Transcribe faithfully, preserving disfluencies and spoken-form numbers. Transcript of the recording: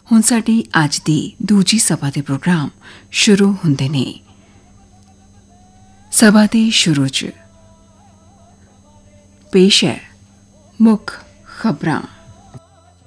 ਹੁਣ ਸਾਡੀ ਅੱਜ ਦੀ ਦੂਜੀ ਸਭਾ ਦੇ ਪ੍ਰੋਗਰਾਮ ਸ਼ੁਰੂ ਹੁੰਦੇ ਨੇ। ਸਭਾ ਦੇ ਸ਼ੁਰੂ 'ਚ ਪੇਸ਼ ਹੈ ਮੁੱਖ ਖਬਰਾਂ।